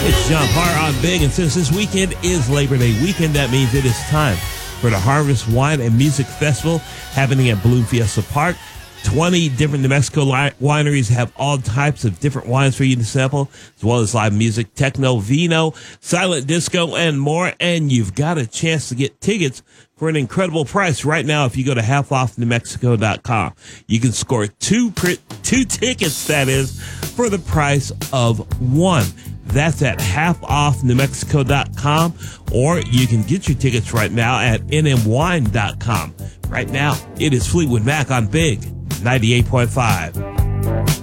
It's John Parr on Big, and since this weekend is Labor Day weekend, that means it is time for the Harvest Wine and Music Festival happening at Bloom Fiesta Park. 20 different New Mexico wineries have all types of different wines for you to sample, as well as live music, techno, vino, silent disco, and more. And you've got a chance to get tickets for an incredible price right now. If you go to halfoffnewmexico.com, you can score two tickets, that is, for the price of one. That's at halfoffnewmexico.com, or you can get your tickets right now at nmwine.com. Right now, it is Fleetwood Mac on Big 98.5.